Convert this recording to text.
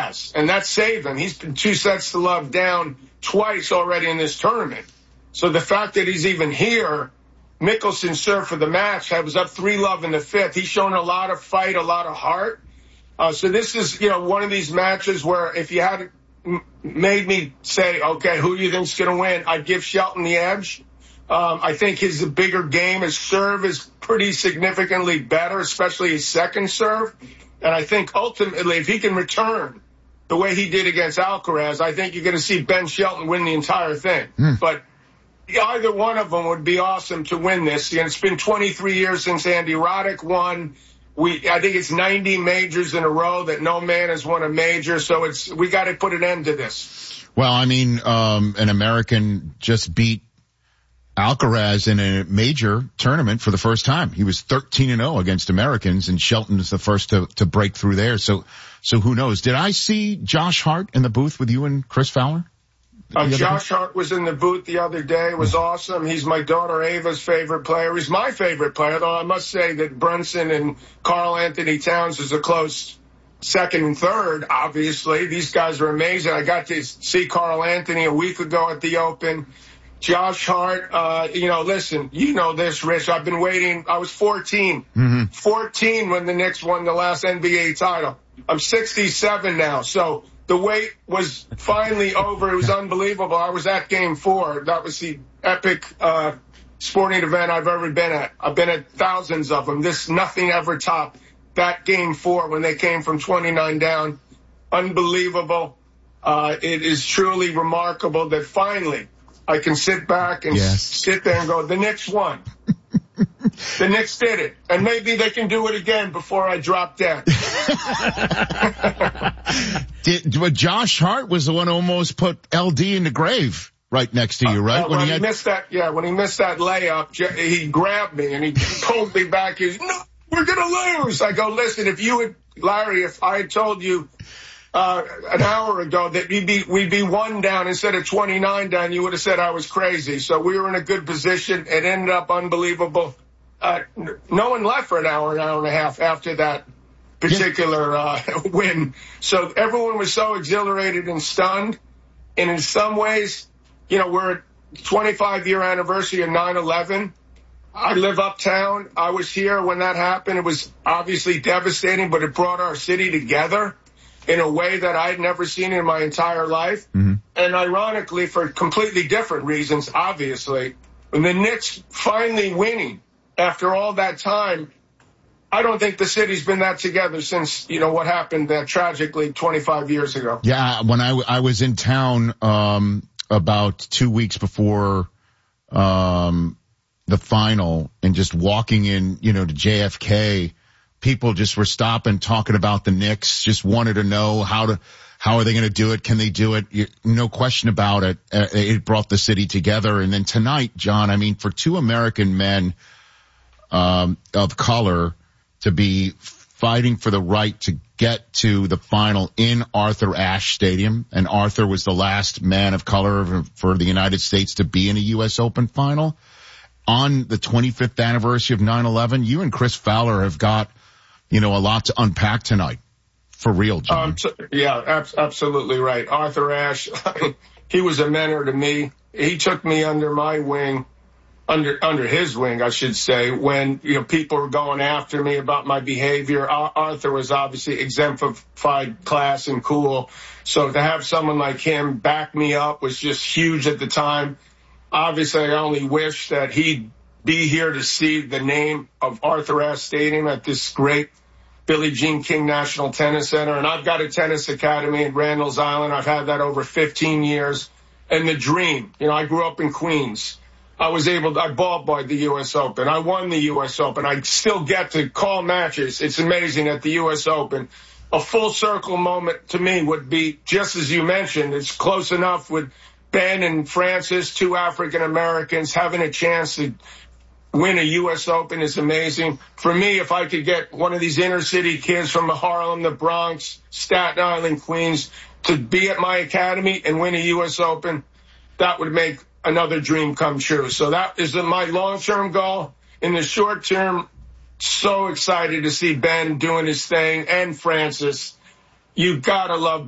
has, and that saved him. He's been 2 sets to love down twice already in this tournament. So the fact that he's even here, Mickelson served for the match. I was up 3-love in the fifth. He's shown a lot of fight, a lot of heart. So this is, one of these matches where if you had made me say, okay, who do you think's going to win, I'd give Shelton the edge. I think his bigger game, his serve is pretty significantly better, especially his second serve. And I think ultimately, if he can return the way he did against Alcaraz, I think you're going to see Ben Shelton win the entire thing. But either one of them would be awesome to win this. And it's been 23 years since Andy Roddick won. I think it's 90 majors in a row that no man has won a major. So we got to put an end to this. Well, I mean, an American just beat Alcaraz in a major tournament for the first time. He was 13-0 against Americans, and Shelton is the first to break through there. So who knows? Did I see Josh Hart in the booth with you and Chris Fowler? Josh Hart was in the booth the other day. It was awesome. He's my daughter Ava's favorite player. He's my favorite player, though I must say that Brunson and Carl Anthony Towns is a close second and third, obviously. These guys are amazing. I got to see Carl Anthony a week ago at the Open. Josh Hart, listen, you know this, Rich. I've been waiting. I was 14. 14 when the Knicks won the last NBA title. I'm 67 now, so the wait was finally over. It was unbelievable. I was at Game 4. That was the epic sporting event I've ever been at. I've been at thousands of them. Nothing ever topped that Game 4 when they came from 29 down. Unbelievable. It is truly remarkable that finally I can sit back and sit there and go, the Knicks won. The Knicks did it. And maybe they can do it again before I drop dead. But Josh Hart was the one who almost put LD in the grave right next to you, right? When he missed that layup, he grabbed me and he pulled me back. He was, no, we're going to lose. I go, listen, Larry, if I had told you an hour ago that we'd be 1 down instead of 29 down, you would have said I was crazy. So we were in a good position. It ended up unbelievable. No one left for an hour and a half after that particular win. So everyone was so exhilarated and stunned. And in some ways, we're at 25-year anniversary of 9/11. I live uptown. I was here when that happened. It was obviously devastating, but it brought our city together in a way that I'd never seen in my entire life. And ironically, for completely different reasons, obviously, when the Knicks finally winning after all that time, I don't think the city's been that together since, what happened tragically 25 years ago. Yeah, when I was in town about 2 weeks before the final and just walking in, to JFK, people just were stopping, talking about the Knicks, just wanted to know how are they going to do it? Can they do it? No question about it. It brought the city together. And then tonight, John, I mean, for two American men of color to be fighting for the right to get to the final in Arthur Ashe Stadium, and Arthur was the last man of color for the United States to be in a U.S. Open final on the 25th anniversary of 9/11. You and Chris Fowler have got a lot to unpack tonight. For real, John. Absolutely right. Arthur Ashe, he was a mentor to me. He took me under my wing, under his wing, I should say, when, people were going after me about my behavior. Arthur was obviously exemplified class and cool. So to have someone like him back me up was just huge at the time. Obviously, I only wish that he'd be here to see the name of Arthur Ashe Stadium at this great Billie Jean King National Tennis Center. And I've got a tennis academy in Randall's Island. I've had that over 15 years. And the dream, I grew up in Queens. I ball boyed the U.S. Open. I won the U.S. Open. I still get to call matches. It's amazing at the U.S. Open. A full circle moment to me would be, just as you mentioned, it's close enough with Ben and Francis, two African Americans, having a chance to win a U.S. Open is amazing. For me, if I could get one of these inner city kids from Harlem, the Bronx, Staten Island, Queens, to be at my academy and win a U.S. Open, that would make another dream come true. So that is my long-term goal. In the short term, so excited to see Ben doing his thing and Francis. You gotta love